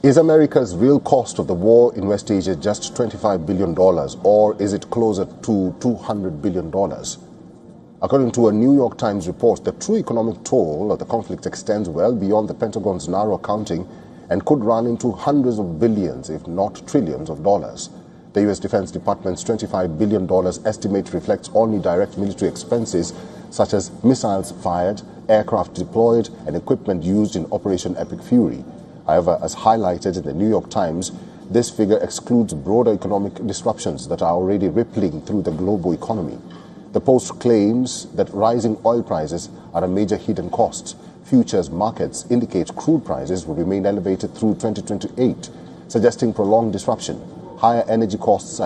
Is America's real cost of the war in West Asia just $25 billion, or is it closer to $200 billion? According to a New York Times report, the true economic toll of the conflict extends well beyond the Pentagon's narrow accounting and could run into hundreds of billions, if not trillions of dollars. The U.S. Defense Department's $25 billion estimate reflects only direct military expenses such as missiles fired, aircraft deployed, and equipment used in Operation Epic Fury. However, as highlighted in the New York Times, this figure excludes broader economic disruptions that are already rippling through the global economy. The Post claims that rising oil prices are a major hidden cost. Futures markets indicate crude prices will remain elevated through 2028, suggesting prolonged disruption. Higher energy costs